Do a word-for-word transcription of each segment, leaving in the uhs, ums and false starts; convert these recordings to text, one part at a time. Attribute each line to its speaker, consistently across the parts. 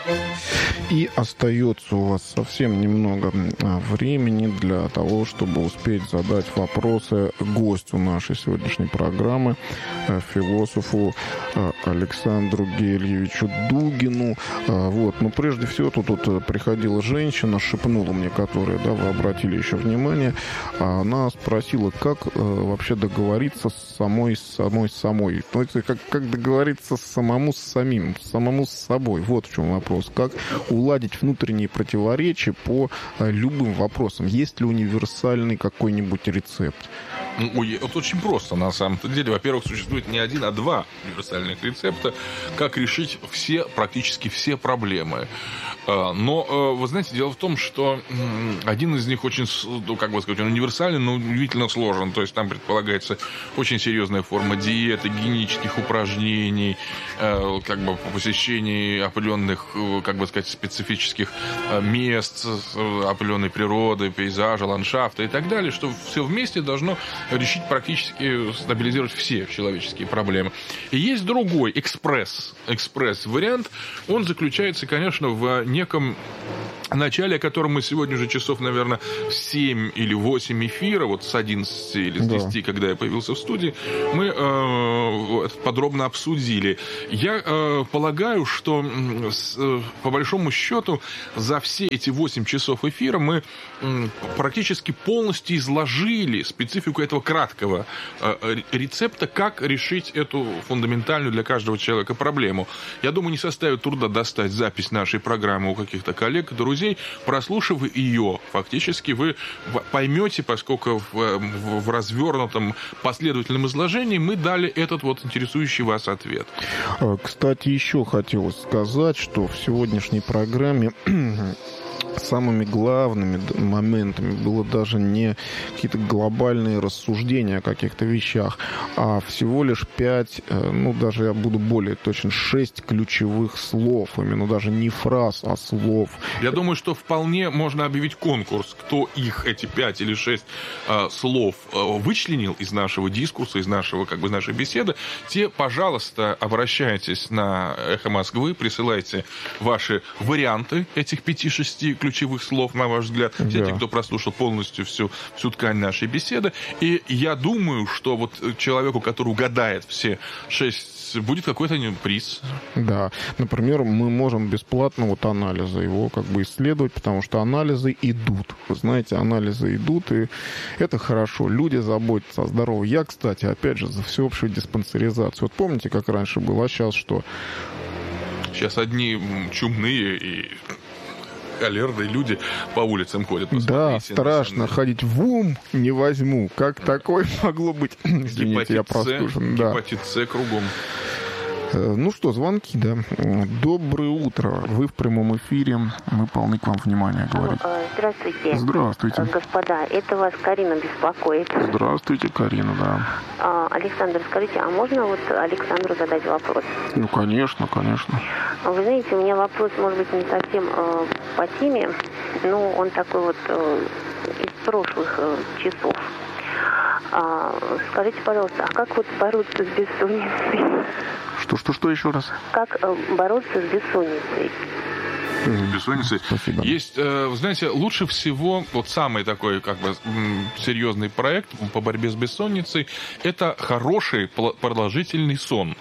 Speaker 1: И остается у вас совсем немного времени для того, чтобы успеть задать вопросы гостю нашей сегодняшней программы, философу Александру Гельевичу Дугину. Вот. Но прежде всего, тут, тут приходила женщина, шепнула мне, которая, да, вы обратили еще внимание, она спросила, как вообще договориться с самой, с самой, с самой. Ну, это как, как договориться самому с самим, самому с собой. Вот в чем вопрос. Как уладить внутренние противоречия по любым вопросам? Есть ли универсальный какой-нибудь рецепт?
Speaker 2: Ой, это очень просто, на самом-то деле. Во-первых, существует не один, а два универсальных рецепта, как решить все, практически все проблемы. Но, вы знаете, дело в том, что один из них очень, ну, как бы сказать, он универсальный, но удивительно сложен. То есть там предполагается очень серьезная форма диеты, гигиенических упражнений, как бы посещение определенных, как бы сказать, специфических мест, определенной природы, пейзажа, ландшафта и так далее, что все вместе должно решить практически, стабилизировать все человеческие проблемы. И есть другой, экспресс, экспресс-вариант. Он заключается, конечно, в неком начале, о котором мы сегодня уже часов, наверное, семь или восемь эфира, вот с одиннадцати или с десяти, да, когда я появился в студии, мы э, подробно обсудили. Я э, полагаю, что э, по большому счету за все эти восемь часов эфира мы э, практически полностью изложили специфику этого краткого э, рецепта, как решить эту фундаментальную для каждого человека проблему. Я думаю, не составит труда достать запись нашей программы у каких-то коллег, друзей. Прослушав ее, фактически вы поймете, поскольку в, в, в развернутом последовательном изложении мы дали этот вот интересующий вас ответ.
Speaker 1: Кстати, еще хотелось сказать, что в сегодняшней программе самыми главными моментами было даже не какие-то глобальные рассуждения о каких-то вещах, а всего лишь пять, ну, даже я буду более точен, шесть ключевых слов, именно даже не фраз, а слов.
Speaker 2: Я думаю, что вполне можно объявить конкурс, кто их, эти пять или шесть э, слов э, вычленил из нашего дискурса, из нашего, как бы, нашей беседы. Те, пожалуйста, обращайтесь на «Эхо Москвы», присылайте ваши варианты этих пяти-шести ключевых слов, на ваш взгляд, все да. те, кто прослушал полностью всю, всю ткань нашей беседы. И я думаю, что вот человеку, который угадает все шесть, будет какой-то приз.
Speaker 1: Да. Например, мы можем бесплатно вот анализы его как бы исследовать, потому что анализы идут. Вы знаете, анализы идут, и это хорошо. Люди заботятся о здоровье. Я, кстати, опять же, за всеобщую диспансеризацию. Вот помните, как раньше было, а сейчас что?
Speaker 2: Сейчас одни чумные и холерные люди по улицам ходят.
Speaker 1: Да, страшно ходить. В ум не возьму. Как такое могло быть? Извините, я простужен.
Speaker 2: Гепатит С кругом.
Speaker 1: Ну что, звонки, да. Доброе утро. Вы в прямом эфире. Мы полны к вам внимания, говорим.
Speaker 3: Здравствуйте.
Speaker 1: Здравствуйте.
Speaker 3: Господа, это вас Карина беспокоит.
Speaker 1: Здравствуйте, Карина, да.
Speaker 3: Александр, скажите, а можно вот Александру задать вопрос?
Speaker 1: Ну, конечно, конечно.
Speaker 3: Вы знаете, у меня вопрос, может быть, не совсем э, по теме, но он такой вот э, из прошлых э, часов. А, скажите, пожалуйста, а как вот бороться с бессонницей?
Speaker 1: Что, что, что еще раз?
Speaker 3: Как э, бороться с бессонницей?
Speaker 2: Бессонницей.
Speaker 1: Спасибо.
Speaker 2: Есть, вы знаете, лучше всего, вот самый такой, как бы, серьезный проект по борьбе с бессонницей, это хороший продолжительный сон.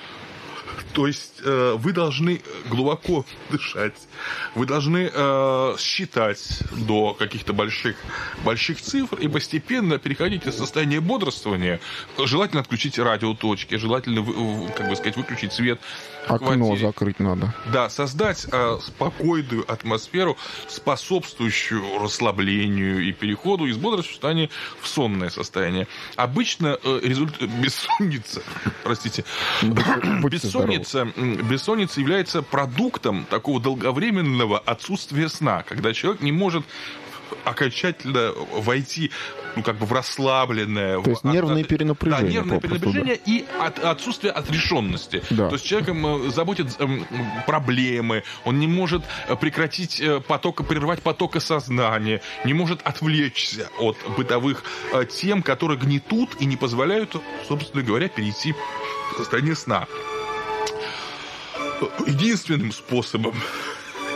Speaker 2: То есть э, вы должны глубоко дышать, вы должны э, считать до каких-то больших, больших цифр и постепенно переходить из состояния бодрствования. Желательно отключить радиоточки, желательно, как бы сказать, выключить свет.
Speaker 1: Окно закрыть надо.
Speaker 2: Да, создать э, спокойную атмосферу, способствующую расслаблению и переходу из бодрого состояния в сонное состояние. Обычно э, результат бессонница, простите, бессонница, бессонница является продуктом такого долговременного отсутствия сна, когда человек не может окончательно войти, ну, как бы в расслабленное...
Speaker 1: То есть
Speaker 2: в,
Speaker 1: нервное
Speaker 2: от,
Speaker 1: перенапряжение.
Speaker 2: Да, нервное
Speaker 1: попросту,
Speaker 2: перенапряжение
Speaker 1: да.
Speaker 2: и от, отсутствие отрешенности.
Speaker 1: Да.
Speaker 2: То есть человеком заботят проблемы, он не может прекратить поток, прервать потока сознания, не может отвлечься от бытовых тем, которые гнетут и не позволяют, собственно говоря, перейти в состояние сна. Единственным способом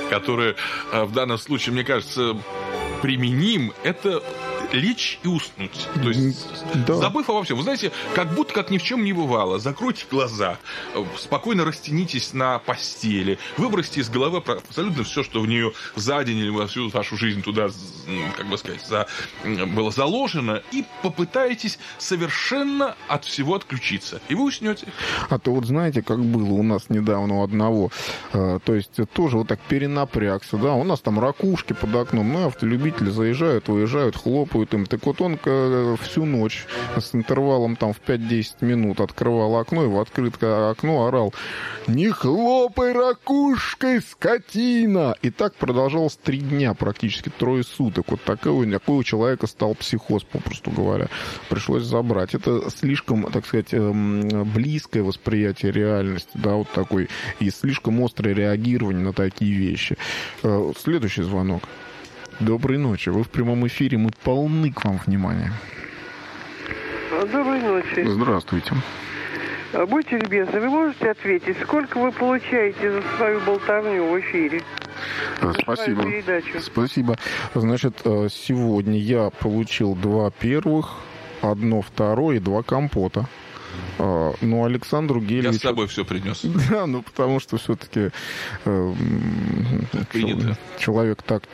Speaker 2: который в данном случае, мне кажется, применим, это лечь и уснуть. То есть, да. забыв обо всем. Вы знаете, как будто как ни в чем не бывало. Закройте глаза, спокойно растянитесь на постели, выбросьте из головы абсолютно все, что в нее за день или во всю вашу жизнь туда, как бы сказать, за, было заложено, и попытайтесь совершенно от всего отключиться. И вы уснете.
Speaker 1: А то вот знаете, как было у нас недавно у одного, э, то есть тоже вот так перенапрягся, да, у нас там ракушки под окном, ну, автолюбители заезжают, выезжают, хлопают им. Так вот он всю ночь с интервалом там в пять-десять минут открывал окно и в открытое окно орал: «Не хлопай ракушкой, скотина!» И так продолжалось три дня, практически трое суток. Вот такой, такой у человека стал психоз, попросту говоря. Пришлось забрать. Это слишком, так сказать, близкое восприятие реальности, да, вот такой, и слишком острое реагирование на такие вещи. Следующий звонок. Доброй ночи. Вы в прямом эфире. Мы полны к вам внимания.
Speaker 4: Доброй ночи.
Speaker 1: Здравствуйте.
Speaker 4: Будьте любезны, вы можете ответить, сколько вы получаете за свою болтовню в эфире?
Speaker 1: Спасибо. Спасибо. Значит, сегодня я получил два первых, одно второе и два компота. Ну, Александру Гелевичу...
Speaker 2: Я с собой все принес.
Speaker 1: Да, ну, потому что все-таки э, человек так